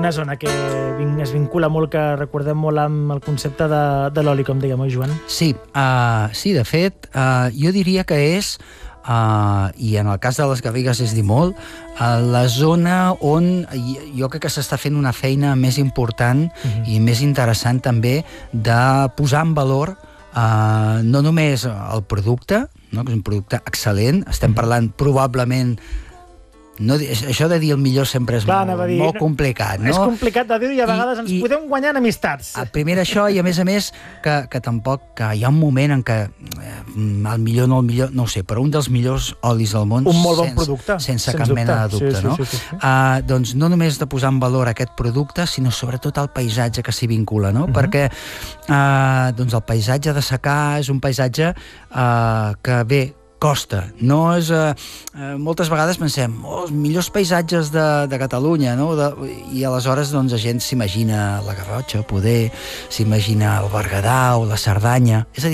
una zona que es vincula molt, que recordem molt amb el concepte de l'oli, com diguem, oi, Joan? Sí, de fet, jo diria que és, i en el cas de les Garrigues és dir molt, la zona on jo crec que s'està fent una feina més important i més interessant també de posar en valor no només el producte, no? Que és un producte excel·lent, estem parlant probablement... No, això de dir el millor sempre és molt complicat, no? És complicat de dir i a vegades ens podem guanyar en amistats. Primer això, i a més que tampoc que hi ha un moment en què el millor, no el millor, no ho sé, però un dels millors olis del món, un molt bon producte, sense cap mena de dubte, no? Doncs no només de posar en valor aquest producte, sinó sobretot el paisatge que s'hi vincula, no? Perquè doncs el paisatge de secà és un paisatge que, bé, costa. No és... moltes vegades pensem, els millors paisatges de Catalunya, no? I aleshores doncs, la gent s'imagina la Garrotxa, poder, s'imagina el Berguedà o la Cerdanya. És a dir,